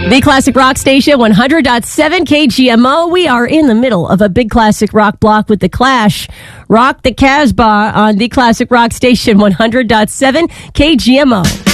The Classic Rock Station, 100.7 KGMO. We are in the middle of a big classic rock block with The Clash. Rock the Casbah on the Classic Rock Station, 100.7 KGMO.